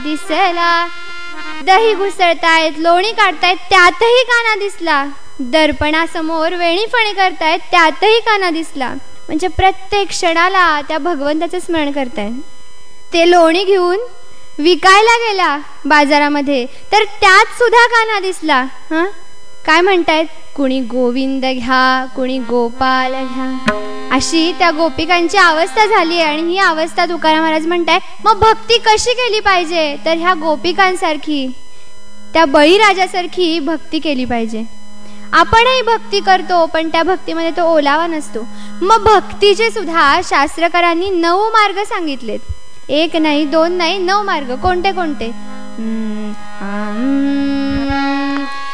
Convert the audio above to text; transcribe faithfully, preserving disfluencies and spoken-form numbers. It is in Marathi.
दिसला. दही घुसळतायत, लोणी काढतायत, त्यातही काना दिसला. दर्पणासमोर वेणीफणी करतायत, त्यातही काना दिसला. म्हणजे प्रत्येक क्षणाला त्या भगवंताचं स्मरण करतायत. ते लोणी घेऊन विकायला गेला बाजारामध्ये, तर त्यात सुद्धा काना दिसला. हा, काय म्हणतायत? कुणी गोविंद घ्या, कुणी गोपाल घ्या. अशी त्या गोपिकांची अवस्था झाली आहे. आणि ही अवस्था तुकाराम महाराज म्हणताय, मग भक्ती कशी केली पाहिजे? तर ह्या गोपिकांसारखी, त्या बळीराजासारखी भक्ती केली पाहिजे. आपणही भक्ती करतो, पण त्या भक्तीमध्ये तो ओलावा नसतो. मग भक्तीचे सुद्धा शास्त्रकारांनी नऊ मार्ग सांगितलेत. एक नाही, दोन नाही, नऊ मार्ग. कोणते कोणते?